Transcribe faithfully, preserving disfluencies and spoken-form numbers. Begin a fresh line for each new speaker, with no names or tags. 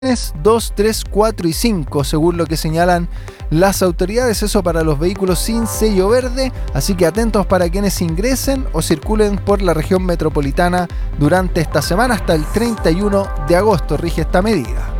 dos, tres, cuatro y cinco, según lo que señalan las autoridades. Eso para los vehículos sin sello verde, así que atentos para quienes ingresen o circulen por la región metropolitana durante esta semana. Hasta el treinta y uno de agosto rige esta medida.